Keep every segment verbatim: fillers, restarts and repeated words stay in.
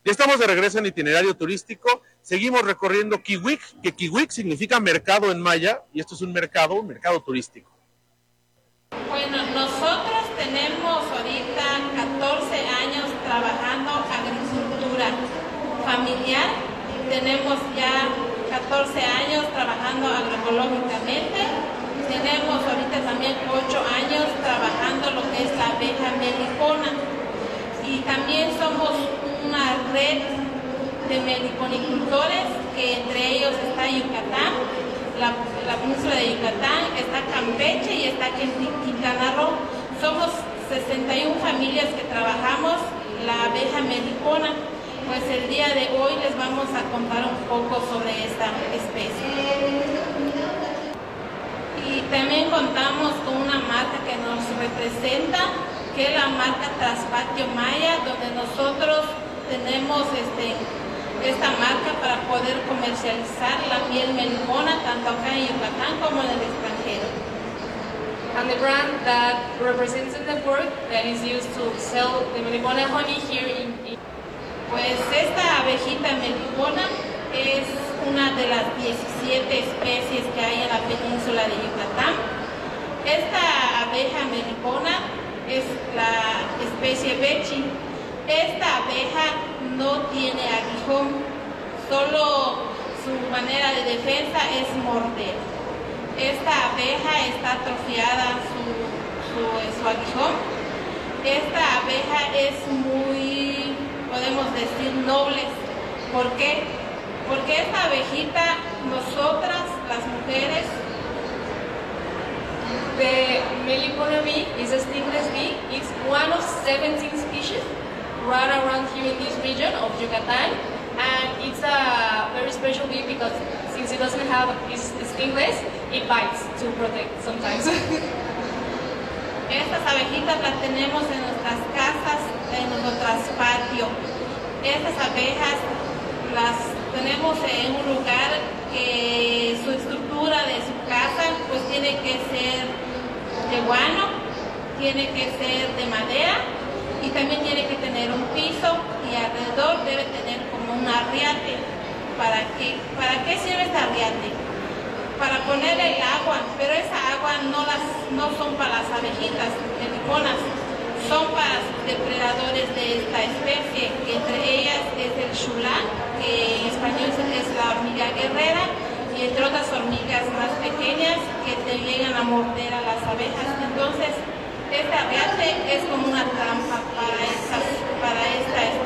Ya estamos de regreso en Itinerario Turístico, seguimos recorriendo Kiwik, que Kiwik significa mercado en maya, y esto es un mercado, un mercado turístico. Bueno, nosotros tenemos ahorita catorce años trabajando agricultura familiar, tenemos ya catorce años trabajando agroecológicamente, tenemos ahorita también ocho años trabajando lo que es la abeja melipona, y también somos una red de meliponicultores, que entre ellos está Yucatán, la, la península de Yucatán, está Campeche y está Quintana Roo. Somos sesenta y una familias que trabajamos la abeja melipona. Pues el día de hoy les vamos a contar un poco sobre esta especie. Y también contamos con una marca que nos representa, que es la marca Traspatio Maya, donde nosotros tenemos este, esta marca para poder comercializar la miel melipona tanto acá en Yucatán como en el extranjero. And the brand that represents the work that is used to sell the melipona honey here in, in Pues esta abejita melipona es una de las diecisiete especies que hay en la península de Yucatán. Esta abeja melipona es la especie Bechi. Esta abeja no tiene aguijón, solo su manera de defensa es morder. Esta abeja está atrofiada su, su, su aguijón. Esta abeja es muy, podemos decir, noble. ¿Por qué? Porque esta abejita, nosotras, las mujeres, the melipona bee is a stingless bee. It's one of seventeen species right around here in this region of Yucatan, and it's a very special bee because since it doesn't have its stingless, it bites to protect sometimes. Estas abejitas las tenemos en nuestras casas, en nuestros patios. Estas abejas las tenemos en un lugar que su estructura de su casa pues tiene que ser de guano, tiene que ser de madera y también tiene que tener un piso y alrededor debe tener como un arriate. ¿Para qué? ¿Para qué sirve este arriate? Para ponerle el agua, pero esa agua no, las, no son para las abejitas meliponas, son para depredadores de esta especie, que entre ellas es el chulán, que en español es la hormiga guerrera, y entre otras hormigas más pequeñas que te llegan a morder a las abejas. Entonces, este arriate es como una trampa para estas, para esta, este,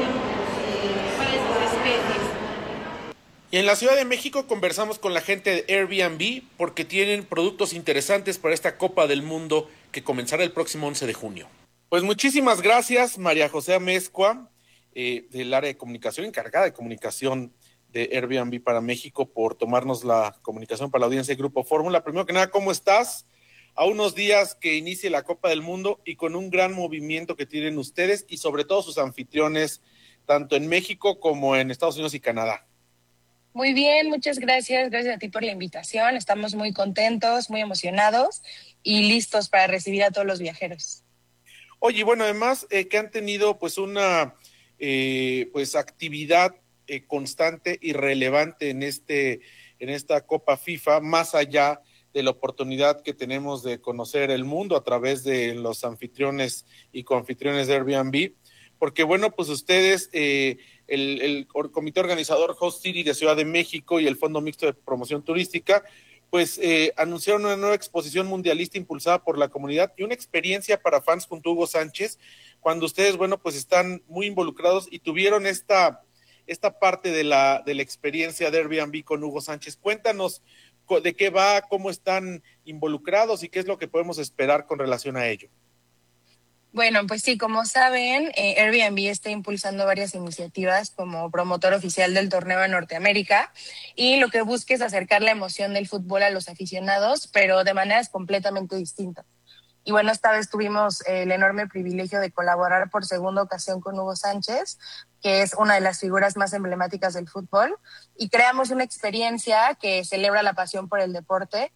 para estas especies. Y en la Ciudad de México conversamos con la gente de Airbnb porque tienen productos interesantes para esta Copa del Mundo que comenzará el próximo once de junio. Pues muchísimas gracias, María José Amezcua, eh, del área de comunicación, encargada de comunicación de Airbnb para México, por tomarnos la comunicación para la audiencia de Grupo Fórmula. Primero que nada, ¿cómo estás? A unos días que inicie la Copa del Mundo y con un gran movimiento que tienen ustedes y sobre todo sus anfitriones, tanto en México como en Estados Unidos y Canadá. Muy bien, muchas gracias. Gracias a ti por la invitación. Estamos muy contentos, muy emocionados y listos para recibir a todos los viajeros. Oye, bueno, además eh, que han tenido pues una eh, pues actividad eh, constante y relevante en este en esta Copa FIFA, más allá de la oportunidad que tenemos de conocer el mundo a través de los anfitriones y coanfitriones de Airbnb, porque bueno, pues ustedes, eh, el, el comité organizador Host City de Ciudad de México y el Fondo Mixto de Promoción Turística, pues eh, anunciaron una nueva exposición mundialista impulsada por la comunidad y una experiencia para fans junto a Hugo Sánchez, cuando ustedes, bueno, pues están muy involucrados y tuvieron esta, esta parte de la, de la experiencia de Airbnb con Hugo Sánchez. Cuéntanos de qué va, cómo están involucrados y qué es lo que podemos esperar con relación a ello. Bueno, pues sí, como saben, eh, Airbnb está impulsando varias iniciativas como promotor oficial del torneo en Norteamérica y lo que busca es acercar la emoción del fútbol a los aficionados, pero de maneras completamente distintas. Y bueno, esta vez tuvimos eh, el enorme privilegio de colaborar por segunda ocasión con Hugo Sánchez, que es una de las figuras más emblemáticas del fútbol, y creamos una experiencia que celebra la pasión por el deporte